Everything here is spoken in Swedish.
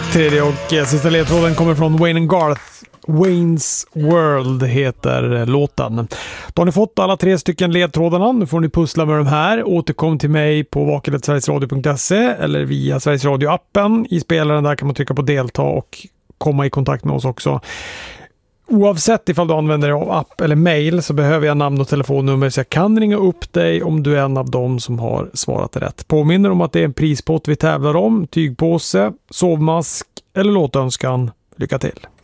Tredje och sista ledtråden kommer från Wayne Garth. Wayne's World heter låten. Då har ni fått alla 3 stycken ledtrådarna. Nu får ni pussla med de här. Återkom till mig på vakelet.sverigesradio.se eller via Sveriges Radio-appen. I spelaren där kan man trycka på delta och komma i kontakt med oss också. Oavsett ifall du använder dig av app eller mail så behöver jag namn och telefonnummer så jag kan ringa upp dig om du är en av dem som har svarat rätt. Påminner om att det är en prispott vi tävlar om, tygpåse, sovmask eller låtönskan. Lycka till!